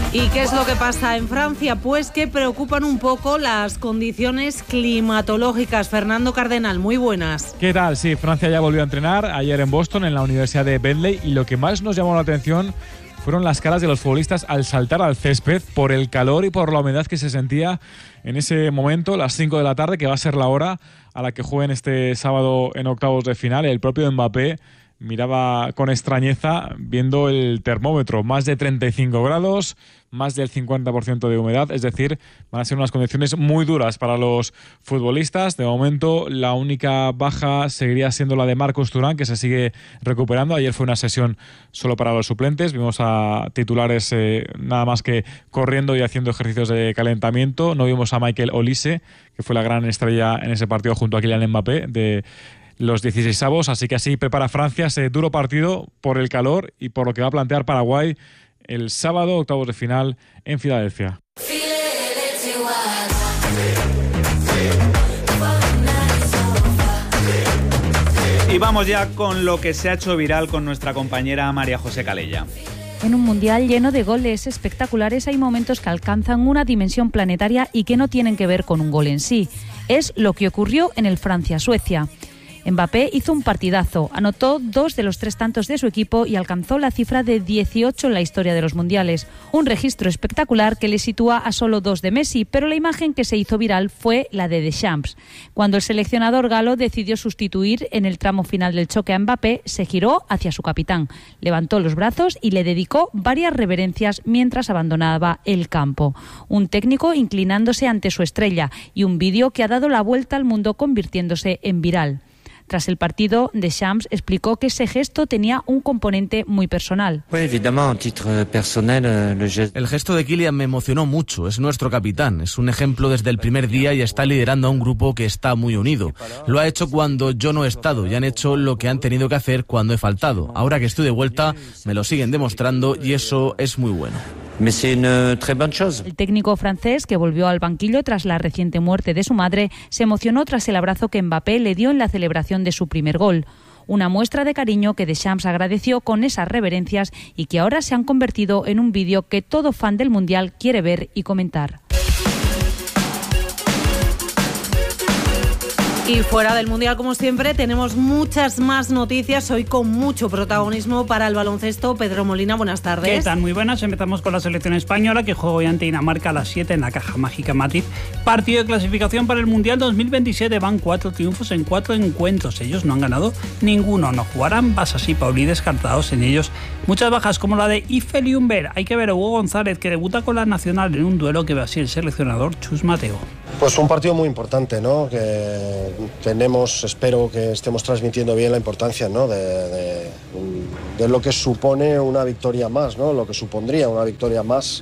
¿Y qué es lo que pasa en Francia? Pues que preocupan un poco las condiciones climatológicas. Fernando Cardenal, muy buenas. ¿Qué tal? Sí, Francia ya volvió a entrenar ayer en Boston, en la Universidad de Bentley, y lo que más nos llamó la atención fueron las caras de los futbolistas al saltar al césped por el calor y por la humedad que se sentía en ese momento, las 5 de la tarde, que va a ser la hora a la que jueguen este sábado en octavos de final. El propio Mbappé miraba con extrañeza viendo el termómetro, más de 35 grados, más del 50% de humedad, es decir, van a ser unas condiciones muy duras para los futbolistas. De momento, la única baja seguiría siendo la de Marcos Thuram, que se sigue recuperando. Ayer fue una sesión solo para los suplentes, vimos a titulares nada más que corriendo y haciendo ejercicios de calentamiento. No vimos a Michael Olise, que fue la gran estrella en ese partido junto a Kylian Mbappé, de los 16avos, así que así prepara Francia ese duro partido por el calor y por lo que va a plantear Paraguay el sábado, octavos de final en Filadelfia. Y vamos ya con lo que se ha hecho viral con nuestra compañera María José Calella. En un mundial lleno de goles espectaculares hay momentos que alcanzan una dimensión planetaria y que no tienen que ver con un gol en sí. Es lo que ocurrió en el Francia-Suecia. Mbappé hizo un partidazo, anotó 2 de los 3 tantos de su equipo y alcanzó la cifra de 18 en la historia de los mundiales. Un registro espectacular que le sitúa a solo 2 de Messi, pero la imagen que se hizo viral fue la de Deschamps. Cuando el seleccionador galo decidió sustituir en el tramo final del choque a Mbappé, se giró hacia su capitán, levantó los brazos y le dedicó varias reverencias mientras abandonaba el campo. Un técnico inclinándose ante su estrella y un vídeo que ha dado la vuelta al mundo convirtiéndose en viral. Tras el partido, Deschamps explicó que ese gesto tenía un componente muy personal. El gesto de Kylian me emocionó mucho, es nuestro capitán, es un ejemplo desde el primer día y está liderando a un grupo que está muy unido. Lo ha hecho cuando yo no he estado y han hecho lo que han tenido que hacer cuando he faltado. Ahora que estoy de vuelta, me lo siguen demostrando y eso es muy bueno. El técnico francés, que volvió al banquillo tras la reciente muerte de su madre, se emocionó tras el abrazo que Mbappé le dio en la celebración de su primer gol. Una muestra de cariño que Deschamps agradeció con esas reverencias y que ahora se han convertido en un vídeo que todo fan del Mundial quiere ver y comentar. Y fuera del Mundial, como siempre, tenemos muchas más noticias, hoy con mucho protagonismo para el baloncesto. Pedro Molina, buenas tardes. ¿Qué tal? Muy buenas. Empezamos con la selección española, que juega hoy ante Dinamarca a las 7 en la Caja Mágica Madrid. Partido de clasificación para el Mundial 2027. Van 4 triunfos en 4 encuentros. Ellos no han ganado ninguno. No jugarán Basas y Pauli descartados en ellos. Muchas bajas, como la de Ife Ljungberg. Hay que ver a Hugo González, que debuta con la Nacional en un duelo que va a ser el seleccionador Chus Mateo. Pues un partido muy importante, ¿no? Que tenemos, espero que estemos transmitiendo bien la importancia, ¿no? de lo que supone una victoria más, ¿no? Lo que supondría una victoria más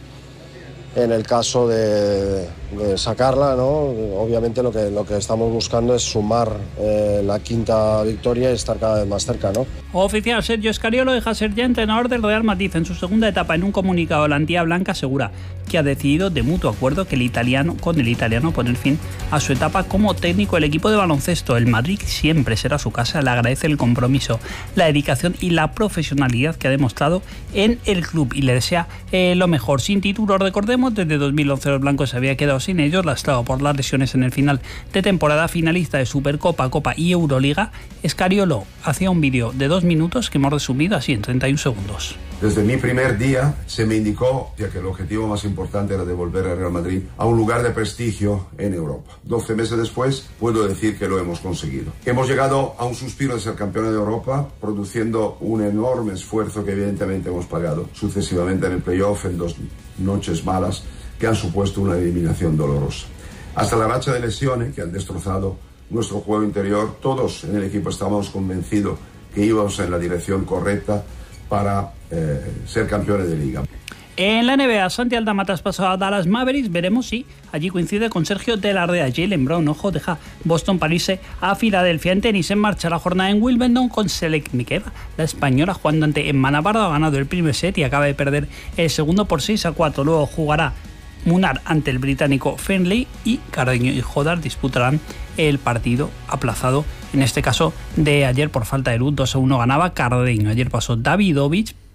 en el caso de sacarla, ¿no? Obviamente lo que estamos buscando es sumar la quinta victoria y estar cada vez más cerca, ¿no? Oficial, Sergio Scariolo deja ser ya entrenador del Real Madrid. En su segunda etapa, en un comunicado, la entidad blanca asegura que ha decidido de mutuo acuerdo que con el italiano poner fin a su etapa como técnico del equipo de baloncesto. El Madrid siempre será su casa. Le agradece el compromiso, la dedicación y la profesionalidad que ha demostrado en el club y le desea lo mejor. Sin títulos, recordemos, desde 2011 los blancos se había quedado sin ellos, lastrado por las lesiones en el final de temporada. Finalista de Supercopa, Copa y Euroliga, Scariolo hacía un vídeo de 2 minutos que hemos resumido así en 31 segundos. Desde mi primer día se me indicó que el objetivo más importante era devolver al Real Madrid a un lugar de prestigio en Europa. 12 meses después puedo decir que lo hemos conseguido. Hemos llegado a un suspiro de ser campeones de Europa, produciendo un enorme esfuerzo que evidentemente hemos pagado sucesivamente en el playoff, en 2 noches malas que han supuesto una eliminación dolorosa. Hasta la racha de lesiones que han destrozado nuestro juego interior, todos en el equipo estábamos convencidos que íbamos en la dirección correcta para ser campeones de liga. En la NBA, Santi Aldama traspasado a Dallas Mavericks. Veremos si allí coincide con Sergio de la Rea. Jaylen Brown, ojo, deja Boston para irse a Filadelfia. En tenis, en marcha la jornada en Wimbledon con Selenikova, la española, jugando ante Emma Navarro. Ha ganado el primer set y acaba de perder el segundo por 6-4. Luego jugará Munar ante el británico Fenley y Carreño y Jodar disputarán el partido aplazado, en este caso de ayer por falta de luz. 2-1 ganaba Carreño. Ayer pasó Davidovich,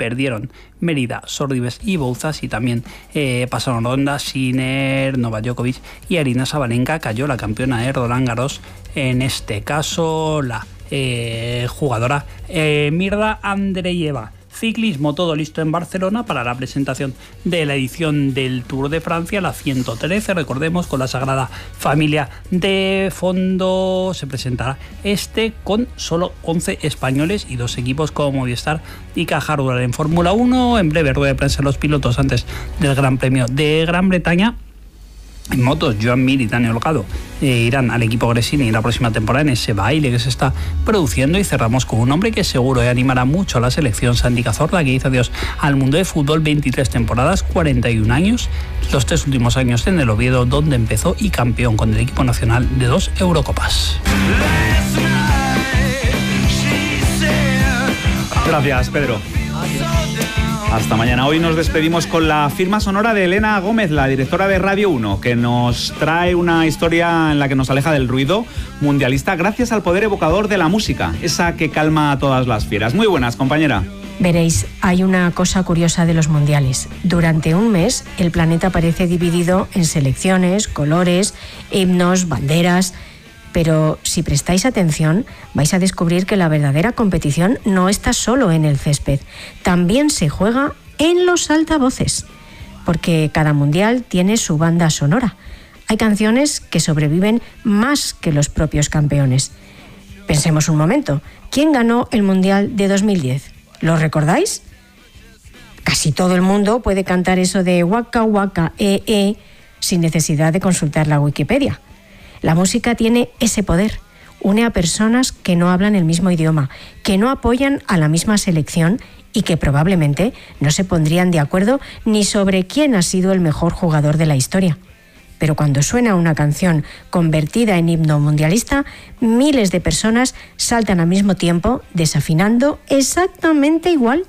perdieron Mérida, Sorribes y Bouzas, y también pasaron ronda Sinner, Novak Djokovic y Aryna Sabalenka. Cayó la campeona de Roland Garros, en este caso la jugadora Mirda Andreeva. Ciclismo, todo listo en Barcelona para la presentación de la edición del Tour de Francia, la 113, recordemos, con la Sagrada Familia de fondo. Se presentará con solo 11 españoles y 2 equipos como Movistar y Caja Rural. En Fórmula 1, en breve rueda de prensa de los pilotos antes del Gran Premio de Gran Bretaña. En motos, Joan Mir y Dani Holgado irán al equipo Gresini la próxima temporada en ese baile que se está produciendo. Y cerramos con un hombre que seguro animará mucho a la selección, Santi Cazorla, que dice adiós al mundo de fútbol. 23 temporadas, 41 años, los 3 últimos años en el Oviedo, donde empezó, y campeón con el equipo nacional de 2 Eurocopas. Gracias, Pedro. Hasta mañana. Hoy nos despedimos con la firma sonora de Elena Gómez, la directora de Radio 1, que nos trae una historia en la que nos aleja del ruido mundialista gracias al poder evocador de la música, esa que calma a todas las fieras. Muy buenas, compañera. Veréis, hay una cosa curiosa de los mundiales. Durante un mes, el planeta parece dividido en selecciones, colores, himnos, banderas. Pero si prestáis atención, vais a descubrir que la verdadera competición no está solo en el césped, también se juega en los altavoces, porque cada mundial tiene su banda sonora. Hay canciones que sobreviven más que los propios campeones. Pensemos un momento, ¿quién ganó el mundial de 2010? ¿Lo recordáis? Casi todo el mundo puede cantar eso de Waka Waka sin necesidad de consultar la Wikipedia. La música tiene ese poder, une a personas que no hablan el mismo idioma, que no apoyan a la misma selección y que probablemente no se pondrían de acuerdo ni sobre quién ha sido el mejor jugador de la historia. Pero cuando suena una canción convertida en himno mundialista, miles de personas saltan al mismo tiempo, desafinando exactamente igual.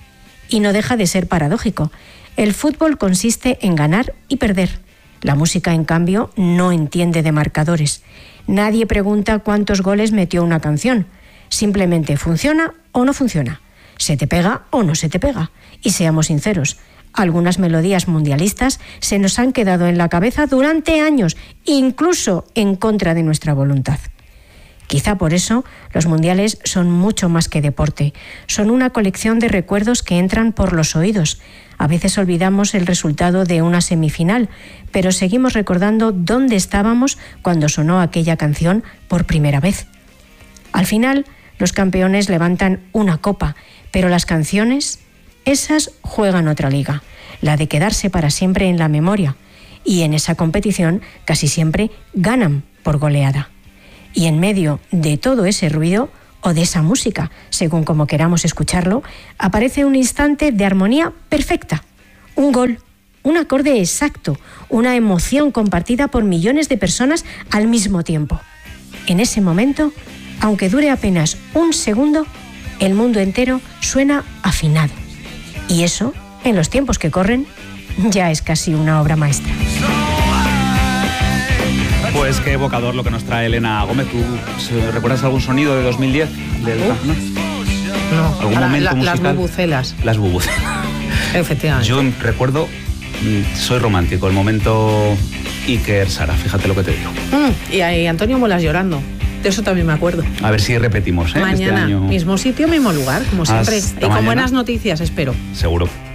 Y no deja de ser paradójico. El fútbol consiste en ganar y perder. La música, en cambio, no entiende de marcadores. Nadie pregunta cuántos goles metió una canción. Simplemente funciona o no funciona. Se te pega o no se te pega. Y seamos sinceros, algunas melodías mundialistas se nos han quedado en la cabeza durante años, incluso en contra de nuestra voluntad. Quizá por eso los mundiales son mucho más que deporte. Son una colección de recuerdos que entran por los oídos. A veces olvidamos el resultado de una semifinal, pero seguimos recordando dónde estábamos cuando sonó aquella canción por primera vez. Al final, los campeones levantan una copa, pero las canciones, esas juegan otra liga, la de quedarse para siempre en la memoria. Y en esa competición casi siempre ganan por goleada. Y en medio de todo ese ruido, o de esa música, según como queramos escucharlo, aparece un instante de armonía perfecta, un gol, un acorde exacto, una emoción compartida por millones de personas al mismo tiempo. En ese momento, aunque dure apenas un segundo, el mundo entero suena afinado. Y eso, en los tiempos que corren, ya es casi una obra maestra. Pues qué evocador lo que nos trae Elena Gómez. ¿Tú recuerdas algún sonido de 2010? No, ¿Algún momento musical? Las bubucelas. Las bubucelas. Efectivamente. Yo recuerdo, soy romántico, el momento Iker Sara, fíjate lo que te digo. Y ahí Antonio Molas llorando. De eso también me acuerdo. A ver si repetimos, Mañana, este año. Mismo sitio, mismo lugar, como siempre. Hasta y con mañana. buenas noticias, espero. Seguro.